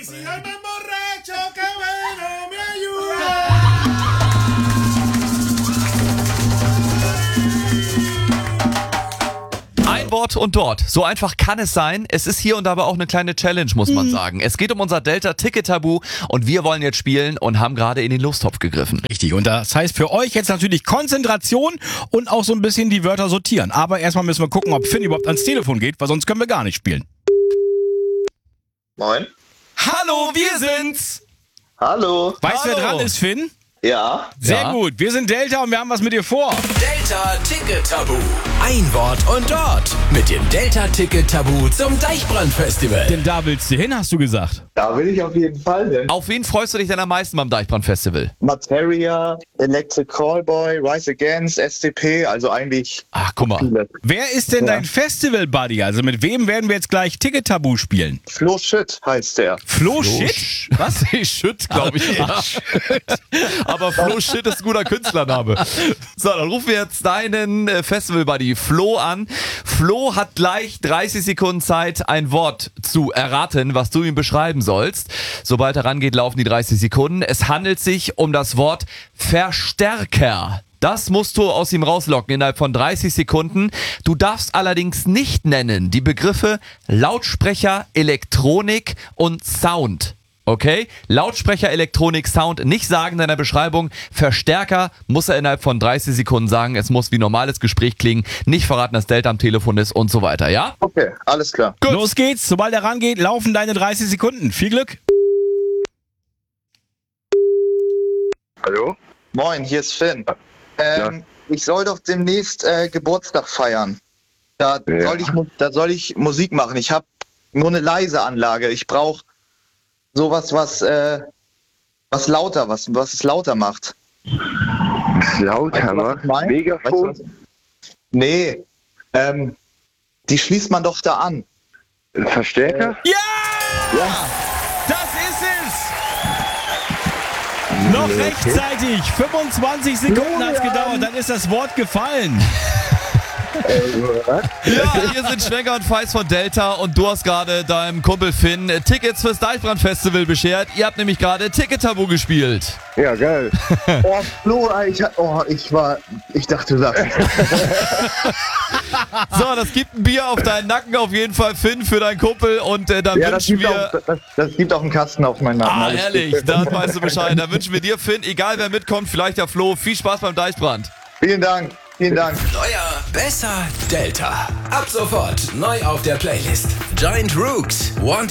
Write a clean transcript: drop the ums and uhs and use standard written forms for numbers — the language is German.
si llama borracho, que bueno me ayuda. Ein Wort und dort. So einfach kann es sein. Es ist hier und da aber auch eine kleine Challenge, muss man sagen. Es geht um unser Delta-Ticket-Tabu und wir wollen jetzt spielen und haben gerade in den Lostopf gegriffen. Richtig, und das heißt für euch jetzt natürlich Konzentration und auch so ein bisschen die Wörter sortieren. Aber erstmal müssen wir gucken, ob Finn überhaupt ans Telefon geht, weil sonst können wir gar nicht spielen. Moin. Hallo, wir sind's! Hallo. Weißt du, wer Hallo. dran ist, Finn? Ja. Sehr Ja. gut, wir sind Delta und wir haben was mit dir vor. Delta-Ticket-Tabu. Ein Wort und dort. Mit dem Delta-Ticket-Tabu zum Deichbrand-Festival. Denn da willst du hin, hast du gesagt. Da will ich auf jeden Fall hin. Auf wen freust du dich denn am meisten beim Deichbrand-Festival? Materia, Electric Callboy, Rise Against, SDP, also eigentlich Ach, guck mal. viele. Wer ist denn dein Festival-Buddy? Also mit wem werden wir jetzt gleich Ticket-Tabu spielen? Flo Shit heißt der. Flo Shit? Was? Shit, glaube ich. Ja. Aber Flo Shit ist ein guter Künstlername. So, dann rufen wir jetzt deinen Festival-Buddy Flo an. Flo hat gleich 30 Sekunden Zeit, ein Wort zu erraten, was du ihm beschreiben sollst. Sobald er rangeht, laufen die 30 Sekunden. Es handelt sich um das Wort Verstärker. Das musst du aus ihm rauslocken innerhalb von 30 Sekunden. Du darfst allerdings nicht nennen die Begriffe Lautsprecher, Elektronik und Sound. Okay? Lautsprecher, Elektronik, Sound nicht sagen in deiner Beschreibung. Verstärker muss er innerhalb von 30 Sekunden sagen. Es muss wie normales Gespräch klingen. Nicht verraten, dass Delta am Telefon ist und so weiter, ja? Okay, alles klar. Gut. Los geht's, sobald er rangeht, laufen deine 30 Sekunden. Viel Glück. Hallo? Moin, hier ist Finn. Ich soll doch demnächst Geburtstag feiern. Da soll ich Musik machen. Ich habe nur eine leise Anlage. Ich brauche sowas, was es lauter macht. Lauter, was ich mein? Megafon? Weißt du, nee, die schließt man doch da an. Verstärker? Ja! Das ist es! Noch rechtzeitig. 25 Sekunden hat's gedauert, dann ist das Wort gefallen. Ja, hier sind Schwenker und Feist von Delta und du hast gerade deinem Kumpel Finn Tickets fürs Deichbrand-Festival beschert. Ihr habt nämlich gerade Ticket-Tabu gespielt. Ja, geil. Oh, Flo, ich dachte, du sagst. So, das gibt ein Bier auf deinen Nacken auf jeden Fall, Finn, für deinen Kumpel und dann Ja, das wünschen wir... gibt auch einen Kasten auf meinen Namen. Ah, Alles herrlich, gut. dann weißt du Bescheid. Dann wünschen wir dir, Finn, egal wer mitkommt, vielleicht der Flo, viel Spaß beim Deichbrand. Vielen Dank. Neuer, besser Delta. Ab sofort neu auf der Playlist. Giant Rooks, Want